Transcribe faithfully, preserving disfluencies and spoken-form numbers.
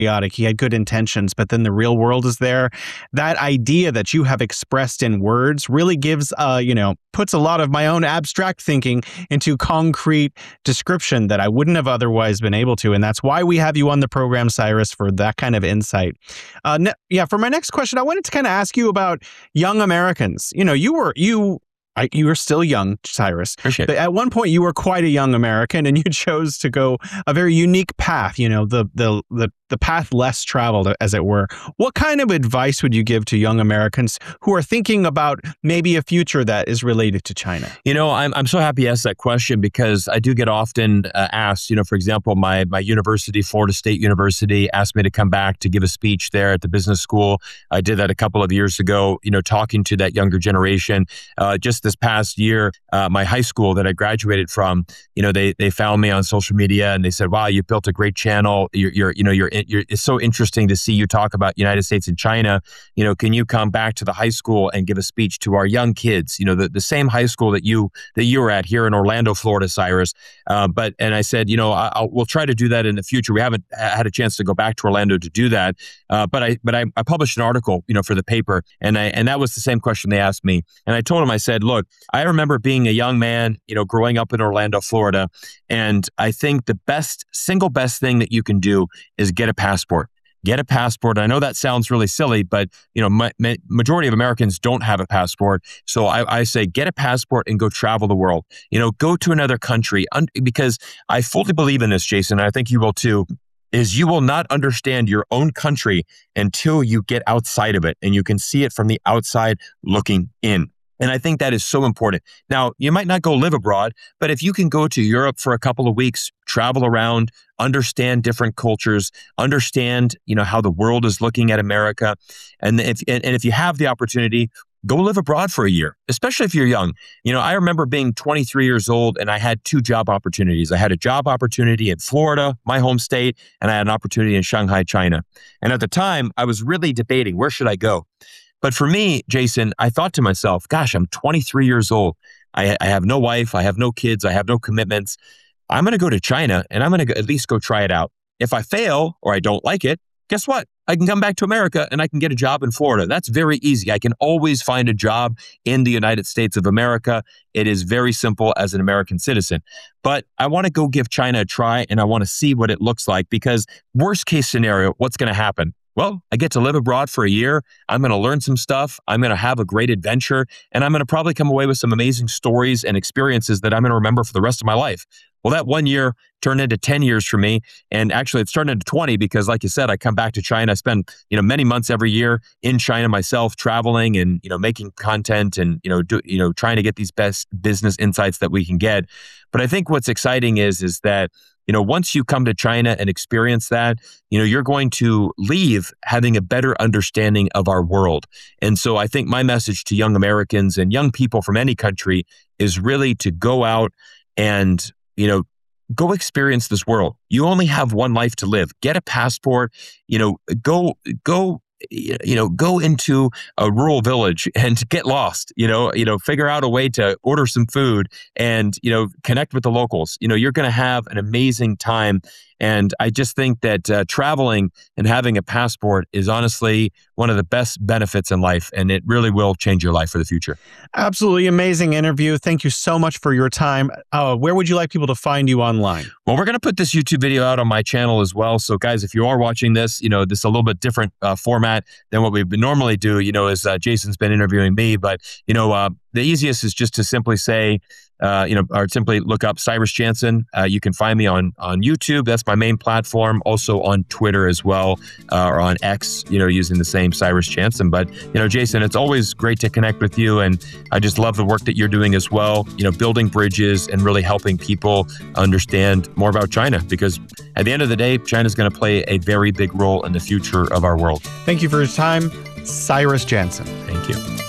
patriotic. He had good intentions, but then the real world is there. That idea that you have expressed in words really gives, uh, you know, puts a lot of my own abstract thinking into concrete description that I wouldn't have otherwise been able to. And that's why we have you on the program, Cyrus, for that kind of insight. Uh, ne- yeah, for my next question, I wanted to kind of ask you about young Americans. You know, you were, you, I, you were still young, Cyrus. Appreciate but it. at one point, you were quite a young American, and you chose to go a very unique path. You know, the the the the path less traveled, as it were. What kind of advice would you give to young Americans who are thinking about maybe a future that is related to China? You know, I'm I'm so happy you asked that question because I do get often uh, asked. You know, for example, my my university, Florida State University, asked me to come back to give a speech there at the business school. I did that a couple of years ago. You know, talking to that younger generation. Uh, just this past year, uh, my high school that I graduated from, you know, they they found me on social media and they said, "Wow, you built a great channel. You're, you're you know, you're, you're it's so interesting to see you talk about United States and China. You know, can you come back to the high school and give a speech to our young kids? You know, the, the same high school that you that you were at here in Orlando, Florida, Cyrus." Uh, but and I said, you know, I, I'll, we'll try to do that in the future. We haven't had a chance to go back to Orlando to do that, uh, but I but I, I published an article, you know, for the paper, and I and that was the same question they asked me, and I told them, I said, look, I remember being a young man, you know, growing up in Orlando, Florida, and I think the best, single best thing that you can do is get a passport. Get a passport. I know that sounds really silly, but you know, ma- ma- majority of Americans don't have a passport. So I, I say, get a passport and go travel the world. You know, go to another country, un- because I fully believe in this, Jason. And I think you will too. Is you will not understand your own country until you get outside of it and you can see it from the outside looking in. And I think that is so important. Now, you might not go live abroad, but if you can go to Europe for a couple of weeks, travel around, understand different cultures, understand, you know, how the world is looking at America. And if, and, and if you have the opportunity, go live abroad for a year, especially if you're young. You know, I remember being twenty-three years old and I had two job opportunities. I had a job opportunity in Florida, my home state, and I had an opportunity in Shanghai, China. And at the time, I was really debating, where should I go? But for me, Jason, I thought to myself, gosh, I'm twenty-three years old. I, I have no wife. I have no kids. I have no commitments. I'm going to go to China and I'm going to at least go try it out. If I fail or I don't like it, guess what? I can come back to America and I can get a job in Florida. That's very easy. I can always find a job in the United States of America. It is very simple as an American citizen. But I want to go give China a try and I want to see what it looks like, because worst case scenario, what's going to happen? Well, I get to live abroad for a year. I'm going to learn some stuff. I'm going to have a great adventure, and I'm going to probably come away with some amazing stories and experiences that I'm going to remember for the rest of my life. Well, that one year turned into ten years for me. And actually it's turned into twenty because, like you said, I come back to China. I spend, you know, many months every year in China myself, traveling and, you know, making content and, you know, do, you know, trying to get these best business insights that we can get. But I think what's exciting is, is that, you know, once you come to China and experience that, you know, you're going to leave having a better understanding of our world. And so I think my message to young Americans and young people from any country is really to go out and, you know, go experience this world. You only have one life to live. Get a passport, you know, go, go, you know, go into a rural village and get lost, you know, you know, figure out a way to order some food and, you know, connect with the locals. You know, you're going to have an amazing time. And I just think that uh, traveling and having a passport is honestly one of the best benefits in life. And it really will change your life for the future. Absolutely amazing interview. Thank you so much for your time. Uh, where would you like people to find you online? Well, we're going to put this YouTube video out on my channel as well. So guys, if you are watching this, you know, this is a little bit different uh, format than what we normally do, you know, is uh, Jason's been interviewing me, but, you know, uh, the easiest is just to simply say, Uh, you know, or simply look up Cyrus Jansen. Uh, you can find me on on YouTube. That's my main platform. Also on Twitter as well, uh, or on X. You know, using the same Cyrus Jansen. But you know, Jason, it's always great to connect with you, and I just love the work that you're doing as well. You know, building bridges and really helping people understand more about China, because at the end of the day, China's going to play a very big role in the future of our world. Thank you for your time, Cyrus Jansen. Thank you.